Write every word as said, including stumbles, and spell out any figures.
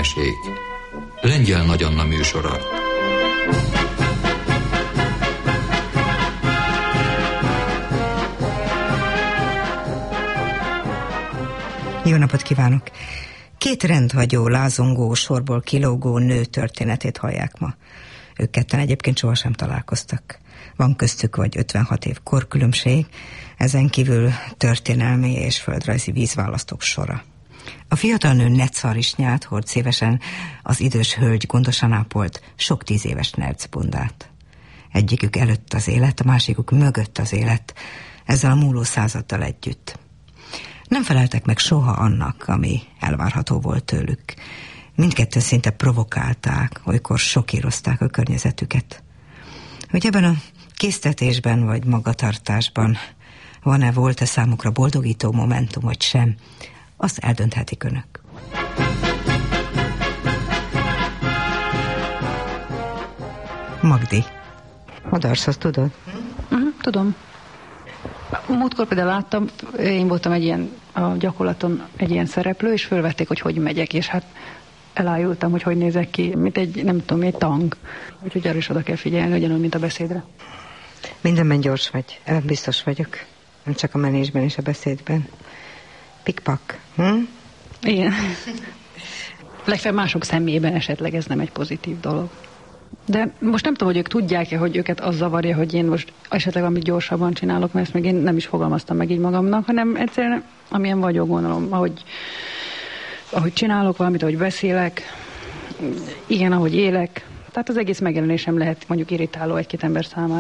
mesék. Lengyel Nagy Anna műsora. Jó napot kívánok! Két rendhagyó, lázongó, sorból kilógó nő történetét hallják ma. Ők ketten egyébként sohasem találkoztak. Van köztük vagy ötvenhat év korkülönbség, ezen kívül történelmi és földrajzi vízválasztók sora. A fiatal nő netszarvisnyát hord szívesen, az idős hölgy gondosan ápolt, sok tíz éves nercbundát. Egyikük előtt az élet, a másikuk mögött az élet, ezzel a múló századdal együtt. Nem feleltek meg soha annak, ami elvárható volt tőlük. Mindketten szinte provokálták, olykor sokírozták a környezetüket. Hogy ebben a késztetésben vagy magatartásban van-e, volt-e számukra boldogító momentum, vagy sem, azt eldönthetik önök. Magdi, a Darsz, tudod? Uh-huh, tudom. Múltkor például láttam, én voltam egy ilyen, a gyakorlaton egy ilyen szereplő, és fölvették, hogy hogy megyek, és hát elájultam, hogy hogy nézek ki, mint egy, nem tudom, egy tang. Úgyhogy arra is oda kell figyelni, ugyanúgy, mint a beszédre. Mindenben gyors vagy, ebben biztos vagyok. Nem csak a menésben és a beszédben. Pikpak, hm? Igen. Legfeljebb mások szemében esetleg ez nem egy pozitív dolog. De most nem tudom, hogy ők tudják-e, hogy őket az zavarja, hogy én most esetleg amit gyorsabban csinálok, mert ezt még én nem is fogalmaztam meg így magamnak, hanem egyszerűen amilyen vagyok, gondolom, ahogy, ahogy csinálok valamit, ahogy beszélek, igen, ahogy élek. Tehát az egész megjelenésem lehet mondjuk irritáló egy-két ember számára.